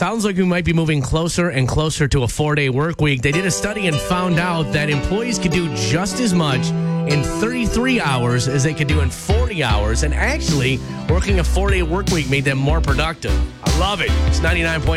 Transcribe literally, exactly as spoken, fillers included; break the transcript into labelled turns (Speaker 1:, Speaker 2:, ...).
Speaker 1: sounds like we might be moving closer and closer to a four-day work week. They did a study and found out that employees could do just as much in thirty-three hours as they could do in forty hours. And actually, working a four-day work week made them more productive. I love it. It's ninety-nine point